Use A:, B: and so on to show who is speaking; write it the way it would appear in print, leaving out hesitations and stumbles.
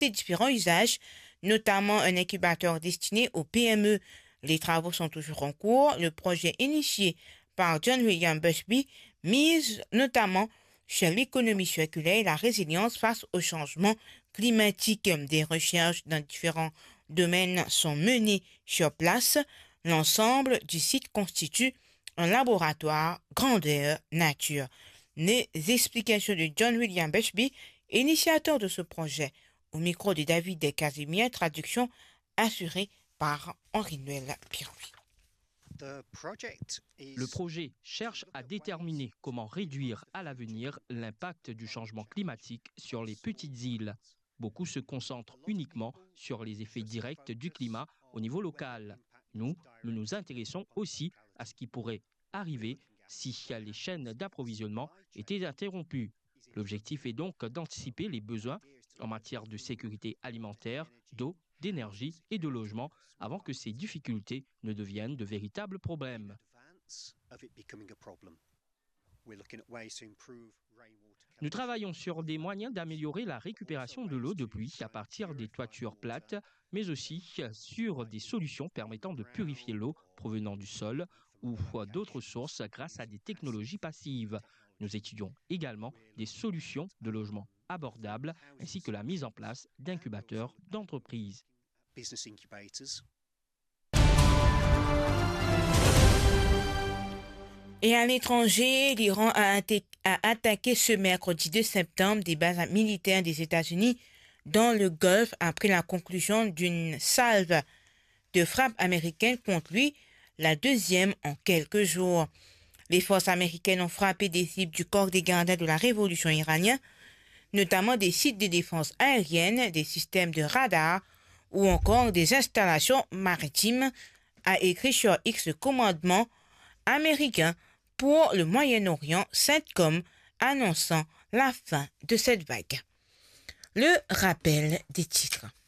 A: des différents usages, notamment un incubateur destiné aux PME. Les travaux sont toujours en cours. Le projet initié par John William Bushby mise notamment sur l'économie circulaire et la résilience face au changement climatique. Des recherches dans différents domaines sont menées sur place. L'ensemble du site constitue un laboratoire grandeur nature. Les explications de John William Bushby, initiateur de ce projet, au micro de David Casimir, traduction assurée par Henri-Noël Piroui.
B: Le projet cherche à déterminer comment réduire à l'avenir l'impact du changement climatique sur les petites îles. Beaucoup se concentrent uniquement sur les effets directs du climat au niveau local. Nous nous intéressons aussi à ce qui pourrait arriver si les chaînes d'approvisionnement étaient interrompues. L'objectif est donc d'anticiper les besoins en matière de sécurité alimentaire, d'eau, d'énergie et de logement avant que ces difficultés ne deviennent de véritables problèmes. Nous travaillons sur des moyens d'améliorer la récupération de l'eau de pluie à partir des toitures plates, mais aussi sur des solutions permettant de purifier l'eau provenant du sol ou d'autres sources grâce à des technologies passives. Nous étudions également des solutions de logement abordables ainsi que la mise en place d'incubateurs d'entreprises.
A: Et à l'étranger, l'Iran a attaqué ce mercredi 2 septembre des bases militaires des États-Unis dans le Golfe après la conclusion d'une salve de frappes américaines contre lui, la deuxième en quelques jours. Les forces américaines ont frappé des cibles du corps des gardes de la révolution iranienne, notamment des sites de défense aérienne, des systèmes de radar ou encore des installations maritimes, a écrit sur X le commandement américain pour le Moyen-Orient, CENTCOM, annonçant la fin de cette vague. Le rappel des titres.